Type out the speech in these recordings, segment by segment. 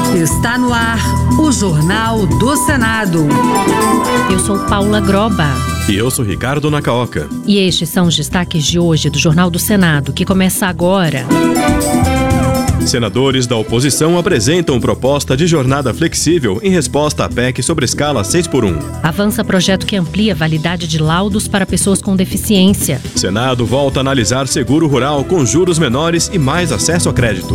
Está no ar o Jornal do Senado. Eu sou Paula Groba. E eu sou Ricardo Nacaoca. E estes são os destaques de hoje do Jornal do Senado, que começa agora. Senadores da oposição apresentam proposta de jornada flexível em resposta à PEC sobre escala 6x1. Avança projeto que amplia a validade de laudos para pessoas com deficiência. Senado volta a analisar seguro rural com juros menores e mais acesso a crédito.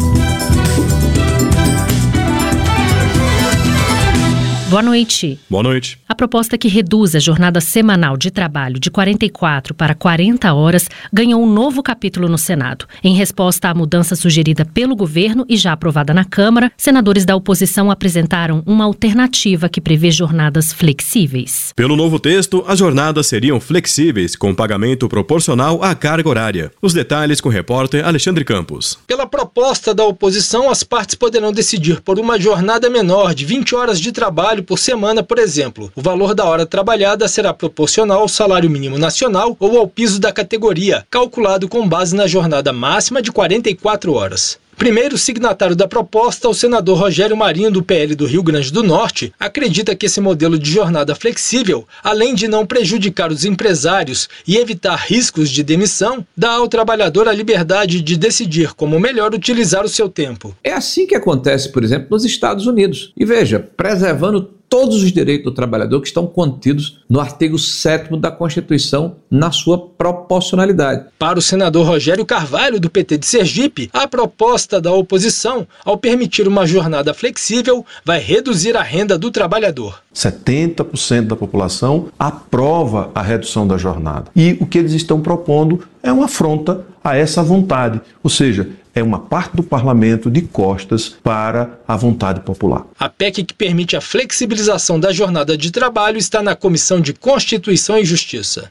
Boa noite. Boa noite. A proposta que reduz a jornada semanal de trabalho de 44 para 40 horas ganhou um novo capítulo no Senado. Em resposta à mudança sugerida pelo governo e já aprovada na Câmara, senadores da oposição apresentaram uma alternativa que prevê jornadas flexíveis. Pelo novo texto, as jornadas seriam flexíveis, com pagamento proporcional à carga horária. Os detalhes com o repórter Alexandre Campos. Pela proposta da oposição, as partes poderão decidir por uma jornada menor de 20 horas de trabalho por semana, por exemplo. O valor da hora trabalhada será proporcional ao salário mínimo nacional ou ao piso da categoria, calculado com base na jornada máxima de 44 horas. Primeiro signatário da proposta, o senador Rogério Marinho, do PL do Rio Grande do Norte, acredita que esse modelo de jornada flexível, além de não prejudicar os empresários e evitar riscos de demissão, dá ao trabalhador a liberdade de decidir como melhor utilizar o seu tempo. É assim que acontece, por exemplo, nos Estados Unidos. E veja, preservando todos os direitos do trabalhador que estão contidos no artigo 7º da Constituição na sua proporcionalidade. Para o senador Rogério Carvalho, do PT de Sergipe, a proposta da oposição, ao permitir uma jornada flexível, vai reduzir a renda do trabalhador. 70% da população aprova a redução da jornada. E o que eles estão propondo é uma afronta a essa vontade, ou seja, é uma parte do parlamento de costas para a vontade popular. A PEC que permite a flexibilização da jornada de trabalho está na Comissão de Constituição e Justiça.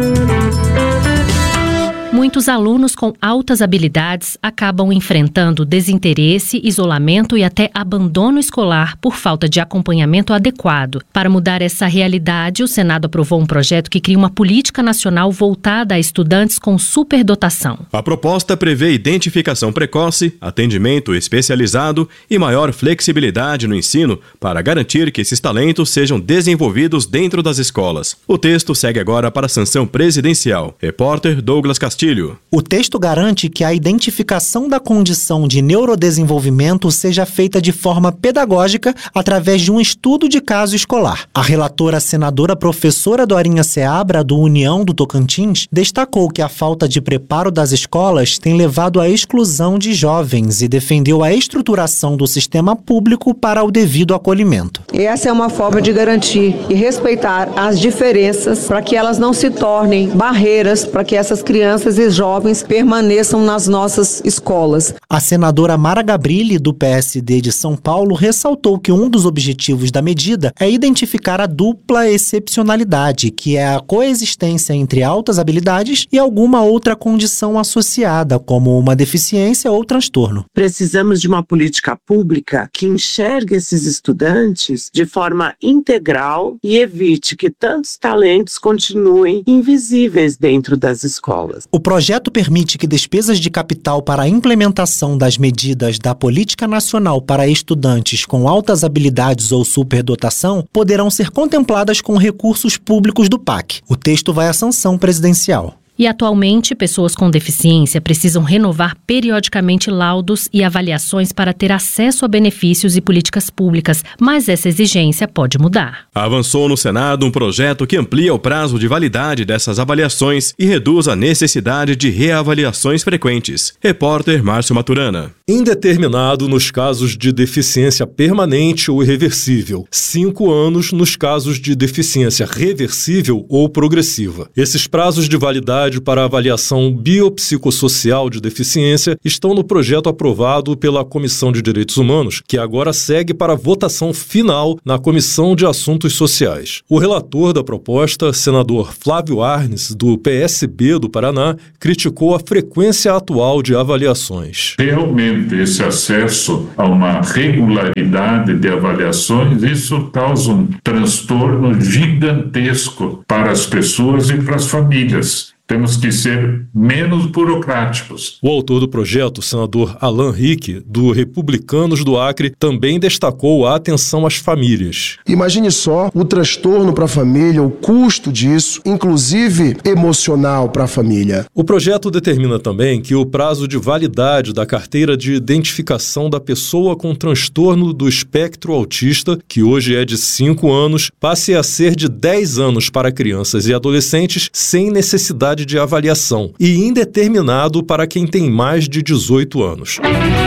Muitos alunos com altas habilidades acabam enfrentando desinteresse, isolamento e até abandono escolar por falta de acompanhamento adequado. Para mudar essa realidade, o Senado aprovou um projeto que cria uma política nacional voltada a estudantes com superdotação. A proposta prevê identificação precoce, atendimento especializado e maior flexibilidade no ensino para garantir que esses talentos sejam desenvolvidos dentro das escolas. O texto segue agora para a sanção presidencial. Repórter Douglas Castilho. O texto garante que a identificação da condição de neurodesenvolvimento seja feita de forma pedagógica através de um estudo de caso escolar. A relatora senadora professora Dorinha Seabra, do União do Tocantins, destacou que a falta de preparo das escolas tem levado à exclusão de jovens e defendeu a estruturação do sistema público para o devido acolhimento. Essa é uma forma de garantir e respeitar as diferenças para que elas não se tornem barreiras para que essas crianças e jovens permaneçam nas nossas escolas. A senadora Mara Gabrilli, do PSD de São Paulo, ressaltou que um dos objetivos da medida é identificar a dupla excepcionalidade, que é a coexistência entre altas habilidades e alguma outra condição associada, como uma deficiência ou transtorno. Precisamos de uma política pública que enxergue esses estudantes de forma integral e evite que tantos talentos continuem invisíveis dentro das escolas. O projeto permite que despesas de capital para a implementação das medidas da Política Nacional para Estudantes com Altas Habilidades ou Superdotação poderão ser contempladas com recursos públicos do PAC. O texto vai à sanção presidencial. E atualmente, pessoas com deficiência precisam renovar periodicamente laudos e avaliações para ter acesso a benefícios e políticas públicas, mas essa exigência pode mudar. Avançou no Senado um projeto que amplia o prazo de validade dessas avaliações e reduz a necessidade de reavaliações frequentes. Repórter Márcio Maturana. Indeterminado nos casos de deficiência permanente ou irreversível. 5 anos nos casos de deficiência reversível ou progressiva. Esses prazos de validade para avaliação biopsicossocial de deficiência estão no projeto aprovado pela Comissão de Direitos Humanos, que agora segue para a votação final na Comissão de Assuntos Sociais. O relator da proposta, senador Flávio Arnes, do PSB do Paraná, criticou a frequência atual de avaliações. Realmente, esse acesso a uma regularidade de avaliações, isso causa um transtorno gigantesco para as pessoas e para as famílias. Temos que ser menos burocráticos. O autor do projeto, o senador Alan Rick, do Republicanos do Acre, também destacou a atenção às famílias. Imagine só o transtorno para a família, o custo disso, inclusive emocional para a família. O projeto determina também que o prazo de validade da carteira de identificação da pessoa com transtorno do espectro autista, que hoje é de 5 anos, passe a ser de 10 anos para crianças e adolescentes sem necessidade de avaliação e indeterminado para quem tem mais de 18 anos.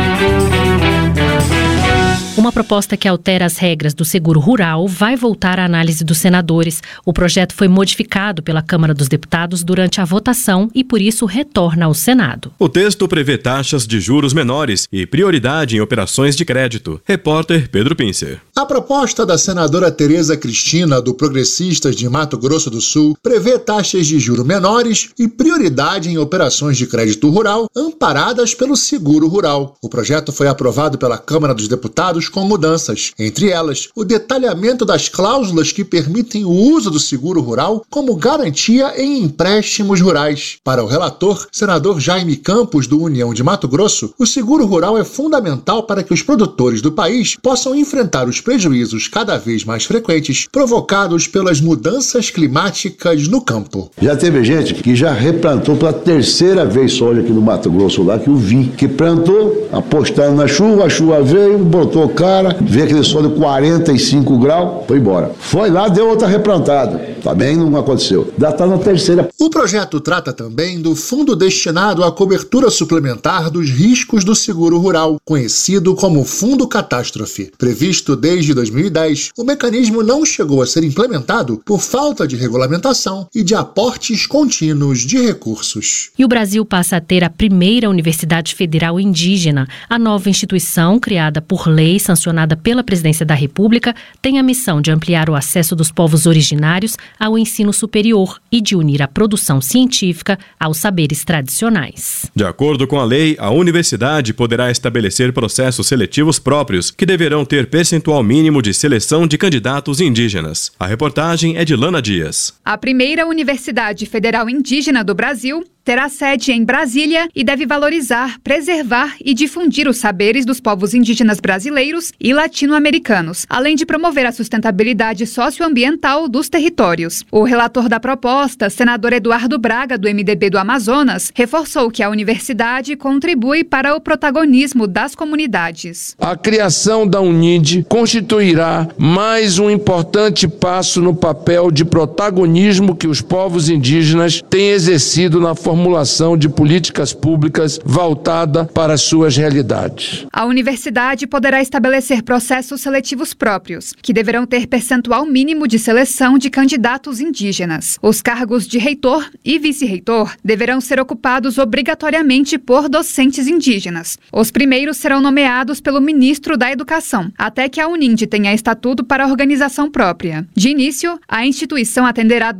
Uma proposta que altera as regras do seguro rural vai voltar à análise dos senadores. O projeto foi modificado pela Câmara dos Deputados durante a votação e, por isso, retorna ao Senado. O texto prevê taxas de juros menores e prioridade em operações de crédito. Repórter Pedro Pincer. A proposta da senadora Tereza Cristina, do Progressistas de Mato Grosso do Sul, prevê taxas de juros menores e prioridade em operações de crédito rural amparadas pelo seguro rural. O projeto foi aprovado pela Câmara dos Deputados com mudanças, entre elas o detalhamento das cláusulas que permitem o uso do seguro rural como garantia em empréstimos rurais. Para o relator, senador Jaime Campos, do União de Mato Grosso, o seguro rural é fundamental para que os produtores do país possam enfrentar os prejuízos cada vez mais frequentes provocados pelas mudanças climáticas no campo. Já teve gente que já replantou pela terceira vez soja aqui no Mato Grosso, lá que eu vi, que plantou, apostando na chuva, a chuva veio, botou cara, vê aquele sol de 45 graus, foi embora. Foi lá, deu outra replantada. Também não aconteceu. Já está na terceira. O projeto trata também do fundo destinado à cobertura suplementar dos riscos do seguro rural, conhecido como Fundo Catástrofe. Previsto desde 2010, o mecanismo não chegou a ser implementado por falta de regulamentação e de aportes contínuos de recursos. E o Brasil passa a ter a primeira Universidade Federal Indígena. A nova instituição, criada por lei, sancionada pela Presidência da República, tem a missão de ampliar o acesso dos povos originários ao ensino superior e de unir a produção científica aos saberes tradicionais. De acordo com a lei, a universidade poderá estabelecer processos seletivos próprios, que deverão ter percentual mínimo de seleção de candidatos indígenas. A reportagem é de Lana Dias. A primeira Universidade Federal Indígena do Brasil terá sede em Brasília e deve valorizar, preservar e difundir os saberes dos povos indígenas brasileiros e latino-americanos, além de promover a sustentabilidade socioambiental dos territórios. O relator da proposta, senador Eduardo Braga, do MDB do Amazonas, reforçou que a universidade contribui para o protagonismo das comunidades. A criação da UNID constituirá mais um importante passo no papel de protagonismo que os povos indígenas têm exercido na formulação de políticas públicas voltada para as suas realidades. A universidade poderá estabelecer processos seletivos próprios, que deverão ter percentual mínimo de seleção de candidatos indígenas. Os cargos de reitor e vice-reitor deverão ser ocupados obrigatoriamente por docentes indígenas. Os primeiros serão nomeados pelo ministro da Educação, até que a UNIND tenha estatuto para organização própria. De início, a instituição atenderá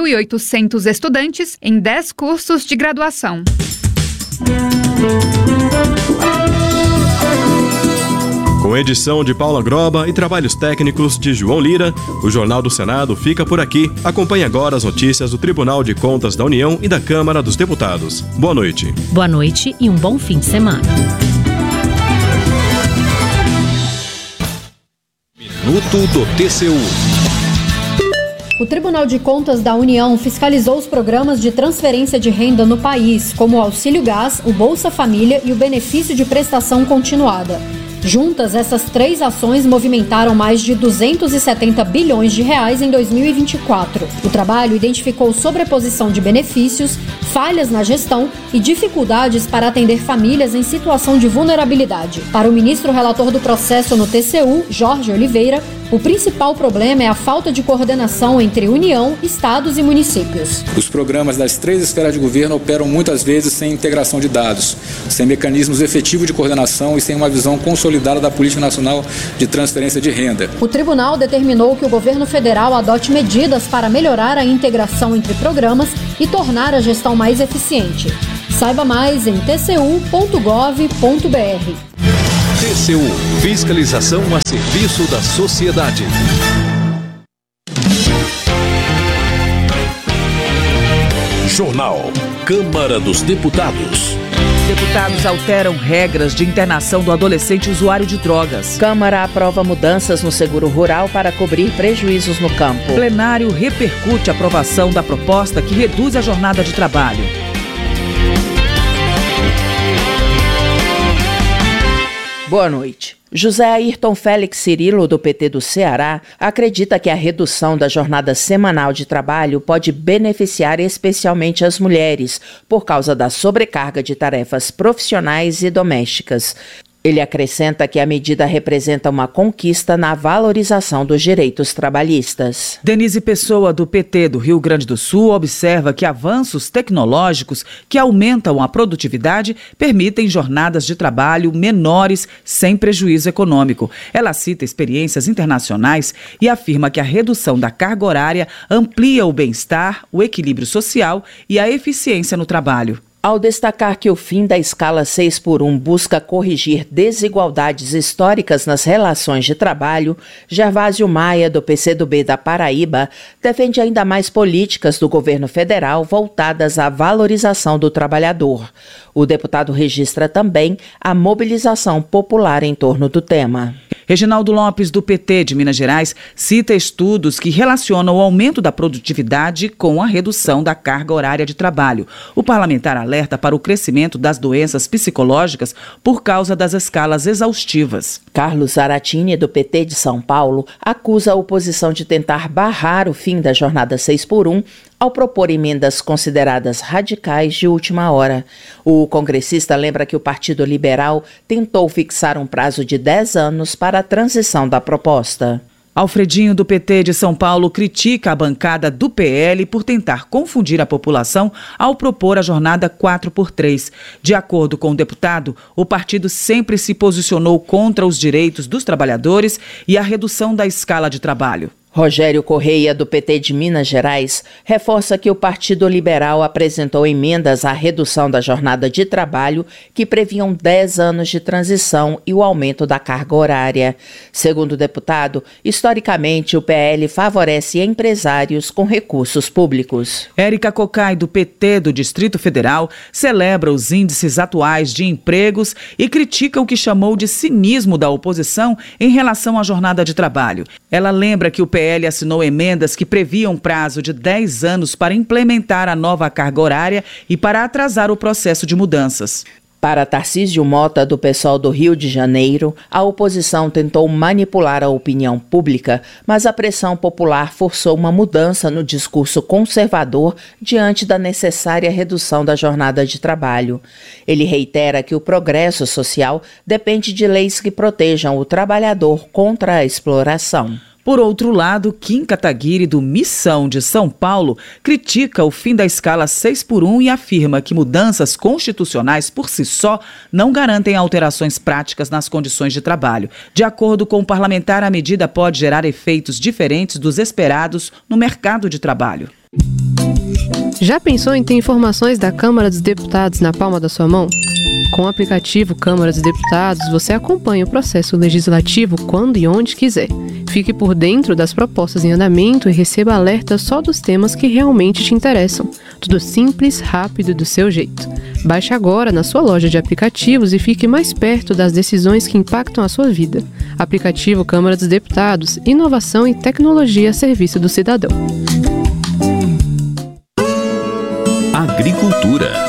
2.800 estudantes em 10 cursos de graduação. Com edição de Paula Groba e trabalhos técnicos de João Lira, o Jornal do Senado fica por aqui. Acompanhe agora as notícias do Tribunal de Contas da União e da Câmara dos Deputados. Boa noite. Boa noite e um bom fim de semana. Minuto do TCU. O Tribunal de Contas da União fiscalizou os programas de transferência de renda no país, como o Auxílio Gás, o Bolsa Família e o Benefício de Prestação Continuada. Juntas, essas 3 ações movimentaram mais de 270 bilhões de reais em 2024. O trabalho identificou sobreposição de benefícios, falhas na gestão e dificuldades para atender famílias em situação de vulnerabilidade. Para o ministro relator do processo no TCU, Jorge Oliveira, o principal problema é a falta de coordenação entre União, estados e municípios. Os programas das 3 esferas de governo operam muitas vezes sem integração de dados, sem mecanismos efetivos de coordenação e sem uma visão consolidada da Política Nacional de Transferência de Renda. O tribunal determinou que o governo federal adote medidas para melhorar a integração entre programas e tornar a gestão mais eficiente. Saiba mais em tcu.gov.br. TCU, fiscalização a serviço da sociedade. Jornal. Câmara dos Deputados. Deputados alteram regras de internação do adolescente usuário de drogas. Câmara aprova mudanças no seguro rural para cobrir prejuízos no campo. Plenário repercute a aprovação da proposta que reduz a jornada de trabalho. Boa noite. José Ayrton Félix Cirilo, do PT do Ceará, acredita que a redução da jornada semanal de trabalho pode beneficiar especialmente as mulheres, por causa da sobrecarga de tarefas profissionais e domésticas. Ele acrescenta que a medida representa uma conquista na valorização dos direitos trabalhistas. Denise Pessoa, do PT do Rio Grande do Sul, observa que avanços tecnológicos que aumentam a produtividade permitem jornadas de trabalho menores sem prejuízo econômico. Ela cita experiências internacionais e afirma que a redução da carga horária amplia o bem-estar, o equilíbrio social e a eficiência no trabalho. Ao destacar que o fim da escala 6x1 busca corrigir desigualdades históricas nas relações de trabalho, Gervásio Maia, do PCdoB da Paraíba, defende ainda mais políticas do governo federal voltadas à valorização do trabalhador. O deputado registra também a mobilização popular em torno do tema. Reginaldo Lopes, do PT de Minas Gerais, cita estudos que relacionam o aumento da produtividade com a redução da carga horária de trabalho. O parlamentar alerta para o crescimento das doenças psicológicas por causa das escalas exaustivas. Carlos Zaratini, do PT de São Paulo, acusa a oposição de tentar barrar o fim da jornada 6x1 ao propor emendas consideradas radicais de última hora. O congressista lembra que o Partido Liberal tentou fixar um prazo de 10 anos para a transição da proposta. Alfredinho, do PT de São Paulo, critica a bancada do PL por tentar confundir a população ao propor a jornada 4x3. De acordo com o deputado, o partido sempre se posicionou contra os direitos dos trabalhadores e a redução da escala de trabalho. Rogério Correia, do PT de Minas Gerais, reforça que o Partido Liberal apresentou emendas à redução da jornada de trabalho que previam 10 anos de transição e o aumento da carga horária. Segundo o deputado, historicamente o PL favorece empresários com recursos públicos. Érica Cocai, do PT do Distrito Federal, celebra os índices atuais de empregos e critica o que chamou de cinismo da oposição em relação à jornada de trabalho. Ela lembra que o PL assinou emendas que previam um prazo de 10 anos para implementar a nova carga horária e para atrasar o processo de mudanças. Para Tarcísio Mota, do PSOL do Rio de Janeiro, a oposição tentou manipular a opinião pública, mas a pressão popular forçou uma mudança no discurso conservador diante da necessária redução da jornada de trabalho. Ele reitera que o progresso social depende de leis que protejam o trabalhador contra a exploração. Por outro lado, Kim Kataguiri, do Missão de São Paulo, critica o fim da escala 6x1 e afirma que mudanças constitucionais por si só não garantem alterações práticas nas condições de trabalho. De acordo com o parlamentar, a medida pode gerar efeitos diferentes dos esperados no mercado de trabalho. Já pensou em ter informações da Câmara dos Deputados na palma da sua mão? Com o aplicativo Câmara dos Deputados, você acompanha o processo legislativo quando e onde quiser. Fique por dentro das propostas em andamento e receba alertas só dos temas que realmente te interessam. Tudo simples, rápido e do seu jeito. Baixe agora na sua loja de aplicativos e fique mais perto das decisões que impactam a sua vida. Aplicativo Câmara dos Deputados, inovação e tecnologia a serviço do cidadão. Agricultura.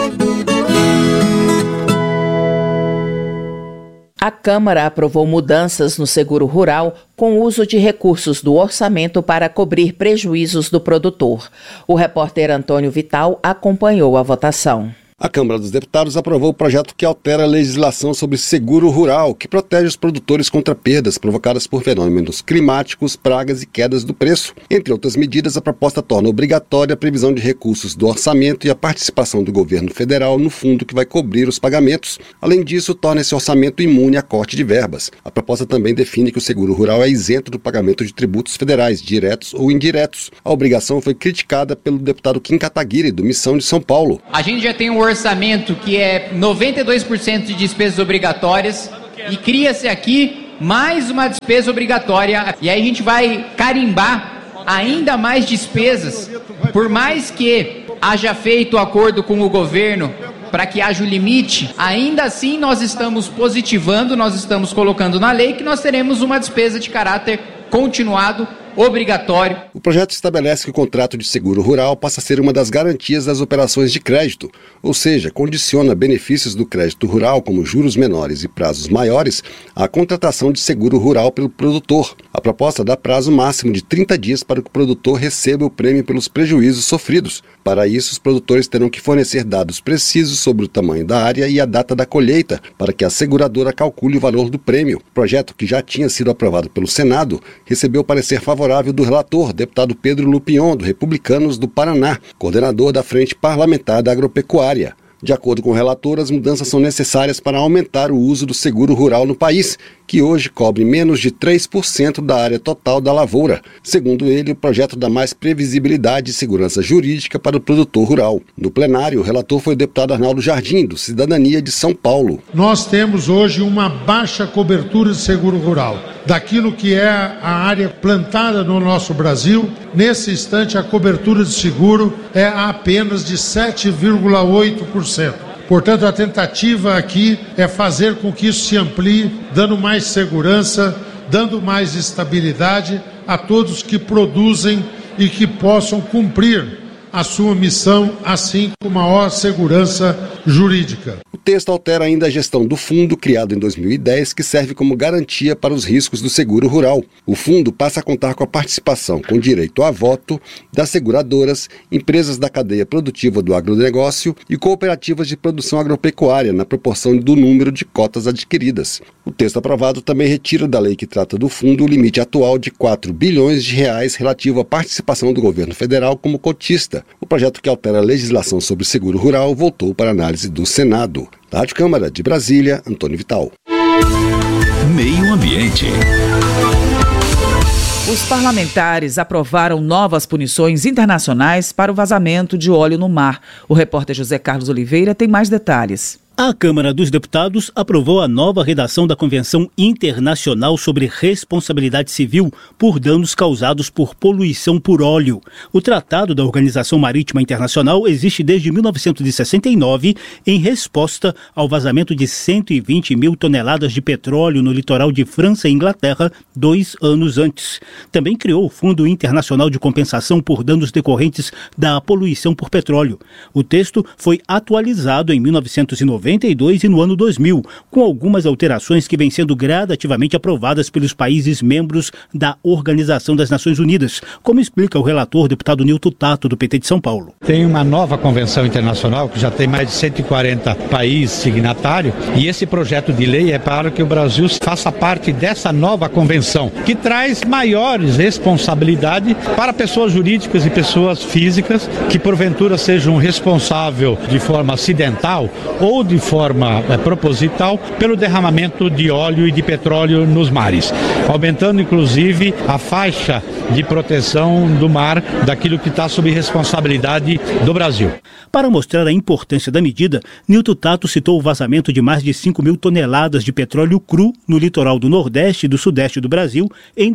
A Câmara aprovou mudanças no seguro rural com o uso de recursos do orçamento para cobrir prejuízos do produtor. O repórter Antônio Vital acompanhou a votação. A Câmara dos Deputados aprovou o projeto que altera a legislação sobre seguro rural, que protege os produtores contra perdas provocadas por fenômenos climáticos, pragas e quedas do preço. Entre outras medidas, a proposta torna obrigatória a previsão de recursos do orçamento e a participação do governo federal no fundo que vai cobrir os pagamentos. Além disso, torna esse orçamento imune a corte de verbas. A proposta também define que o seguro rural é isento do pagamento de tributos federais, diretos ou indiretos. A obrigação foi criticada pelo deputado Kim Kataguiri, do Missão de São Paulo. A gente já tem um orçamento que é 92% de despesas obrigatórias e cria-se aqui mais uma despesa obrigatória e aí a gente vai carimbar ainda mais despesas, por mais que haja feito acordo com o governo para que haja o limite, ainda assim nós estamos positivando, nós estamos colocando na lei que nós teremos uma despesa de caráter continuado, obrigatório. O projeto estabelece que o contrato de seguro rural passa a ser uma das garantias das operações de crédito, ou seja, condiciona benefícios do crédito rural, como juros menores e prazos maiores, à contratação de seguro rural pelo produtor. A proposta dá prazo máximo de 30 dias para que o produtor receba o prêmio pelos prejuízos sofridos. Para isso, os produtores terão que fornecer dados precisos sobre o tamanho da área e a data da colheita, para que a seguradora calcule o valor do prêmio. O projeto, que já tinha sido aprovado pelo Senado, recebeu parecer favorável do relator, deputado Pedro Lupion, do Republicanos do Paraná, coordenador da Frente Parlamentar da Agropecuária. De acordo com o relator, as mudanças são necessárias para aumentar o uso do seguro rural no país, que hoje cobre menos de 3% da área total da lavoura. Segundo ele, o projeto dá mais previsibilidade e segurança jurídica para o produtor rural. No plenário, o relator foi o deputado Arnaldo Jardim, do Cidadania de São Paulo. Nós temos hoje uma baixa cobertura de seguro rural. Daquilo que é a área plantada no nosso Brasil, nesse instante a cobertura de seguro é apenas de 7,8%. Portanto, a tentativa aqui é fazer com que isso se amplie, dando mais segurança, dando mais estabilidade a todos que produzem e que possam cumprir a sua missão, assim com maior segurança jurídica. O texto altera ainda a gestão do fundo, criado em 2010, que serve como garantia para os riscos do seguro rural. O fundo passa a contar com a participação, com direito a voto, das seguradoras, empresas da cadeia produtiva do agronegócio e cooperativas de produção agropecuária, na proporção do número de cotas adquiridas. O texto aprovado também retira da lei que trata do fundo o limite atual de 4 bilhões de reais relativo à participação do governo federal como cotista. O projeto, que altera a legislação sobre seguro rural, voltou para análise do Senado. Da Rádio Câmara de Brasília, Antônio Vital. Meio Ambiente. Os parlamentares aprovaram novas punições internacionais para o vazamento de óleo no mar. O repórter José Carlos Oliveira tem mais detalhes. A Câmara dos Deputados aprovou a nova redação da Convenção Internacional sobre Responsabilidade Civil por danos causados por poluição por óleo. O Tratado da Organização Marítima Internacional existe desde 1969 em resposta ao vazamento de 120 mil toneladas de petróleo no litoral de França e Inglaterra 2 anos antes. Também criou o Fundo Internacional de Compensação por Danos Decorrentes da Poluição por Petróleo. O texto foi atualizado em 1992 e no ano 2000, com algumas alterações que vêm sendo gradativamente aprovadas pelos países membros da Organização das Nações Unidas, como explica o relator, deputado Nilton Tato, do PT de São Paulo. Tem uma nova convenção internacional que já tem mais de 140 países signatários, e esse projeto de lei é para que o Brasil faça parte dessa nova convenção, que traz maiores responsabilidades para pessoas jurídicas e pessoas físicas que porventura sejam responsáveis de forma acidental ou de forma proposital pelo derramamento de óleo e de petróleo nos mares, aumentando inclusive a faixa de proteção do mar daquilo que está sob responsabilidade do Brasil. Para mostrar a importância da medida, Nilton Tato citou o vazamento de mais de 5 mil toneladas de petróleo cru no litoral do Nordeste e do Sudeste do Brasil em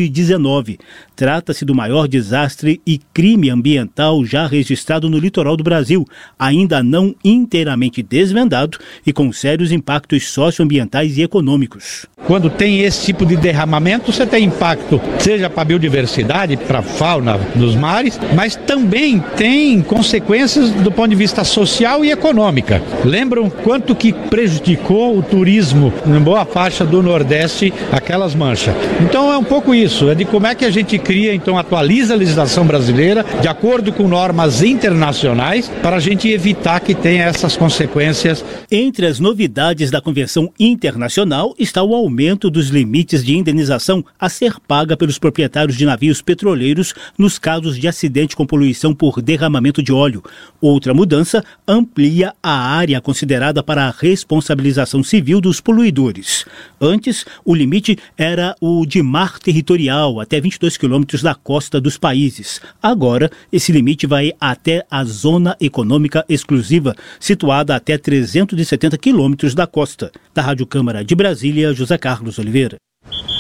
2019. Trata-se do maior desastre e crime ambiental já registrado no litoral do Brasil, ainda não inteiramente desvendado e com sérios impactos socioambientais e econômicos. Quando tem esse tipo de derramamento, você tem impacto, seja para a biodiversidade, para a fauna dos mares, mas também tem consequências do ponto de vista social e econômica. Lembram quanto que prejudicou o turismo em boa faixa do Nordeste, aquelas manchas? Então é um pouco isso, é de como é que a gente cria, então atualiza a legislação brasileira de acordo com normas internacionais para a gente evitar que tenha essas consequências. Entre as novidades da Convenção Internacional está o aumento dos limites de indenização a ser paga pelos proprietários de navios petroleiros nos casos de acidente com poluição por derramamento de óleo. Outra mudança amplia a área considerada para a responsabilização civil dos poluidores. Antes, o limite era o de mar territorial, até 22 quilômetros da costa dos países. Agora, esse limite vai até a Zona Econômica Exclusiva, situada até 370 quilômetros da costa. Da Rádio Câmara de Brasília, José Carlos Oliveira.